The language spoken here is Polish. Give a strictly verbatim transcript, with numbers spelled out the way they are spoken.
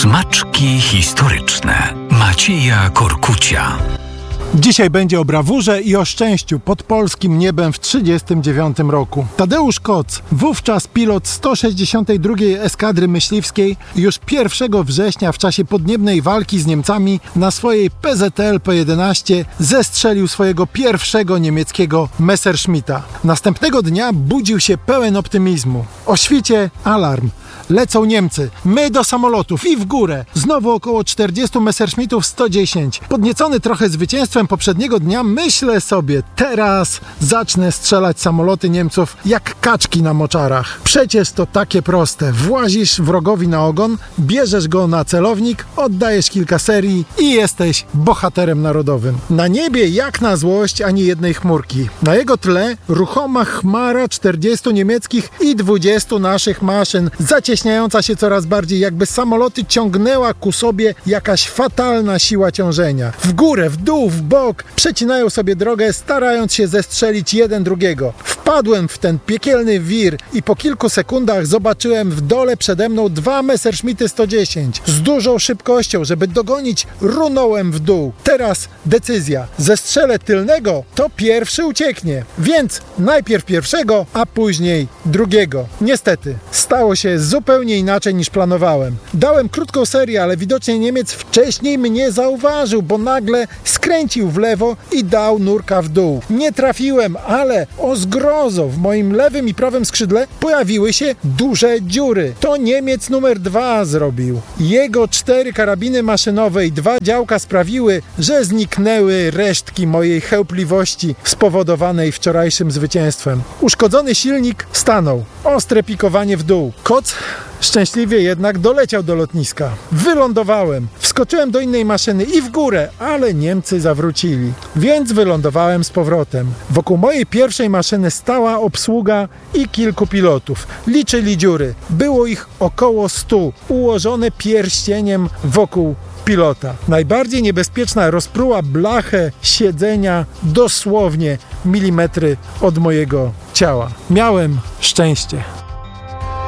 Smaczki historyczne Macieja Korkucia. Dzisiaj będzie o brawurze i o szczęściu pod polskim niebem w trzydziestym dziewiątym roku. Tadeusz Koc, wówczas pilot sto sześćdziesiątej drugiej Eskadry Myśliwskiej, już pierwszego września w czasie podniebnej walki z Niemcami na swojej P Z L P jedenaście zestrzelił swojego pierwszego niemieckiego Messerschmitta. Następnego dnia budził się pełen optymizmu. O świcie alarm. Lecą Niemcy, my do samolotów i w górę. Znowu około czterdziestu Messerschmittów sto dziesięć. Podniecony trochę zwycięstwem poprzedniego dnia, myślę sobie, teraz zacznę strzelać samoloty Niemców jak kaczki na moczarach. Przecież to takie proste. Włazisz wrogowi na ogon, bierzesz go na celownik, oddajesz kilka serii i jesteś bohaterem narodowym. Na niebie jak na złość ani jednej chmurki. Na jego tle ruchoma chmara czterdziestu niemieckich i dwudziestu naszych maszyn, zacieśniająca się coraz bardziej, jakby samoloty ciągnęła ku sobie jakaś fatalna siła ciążenia. W górę, w dół, w bok przecinają sobie drogę, starając się zestrzelić jeden drugiego. Wpadłem w ten piekielny wir i po kilku sekundach zobaczyłem w dole przede mną dwa Messerschmitty sto dziesięć. Z dużą szybkością, żeby dogonić, runąłem w dół. Teraz decyzja. Zestrzelę tylnego, to pierwszy ucieknie. Więc najpierw pierwszego, a później drugiego. Niestety, stało się zupełnie inaczej niż planowałem. Dałem krótką serię, ale widocznie Niemiec wcześniej mnie zauważył, bo nagle skręcił w lewo i dał nurka w dół. Nie trafiłem, ale o zgrozo w moim lewym i prawym skrzydle pojawiły się duże dziury. To Niemiec numer dwa zrobił. Jego cztery karabiny maszynowe i dwa działka sprawiły, że zniknęły resztki mojej chełpliwości spowodowanej wczorajszym zwycięstwem. Uszkodzony silnik stanął. Ostre pikowanie w dół. Koc szczęśliwie jednak doleciał do lotniska. Wylądowałem. Wskoczyłem do innej maszyny i w górę, ale Niemcy zawrócili. Więc wylądowałem z powrotem. Wokół mojej pierwszej maszyny stała obsługa i kilku pilotów. Liczyli dziury. Było ich około stu, ułożone pierścieniem wokół pilota. Najbardziej niebezpieczna rozpruła blachę siedzenia dosłownie milimetry od mojego ciała. Miałem szczęście.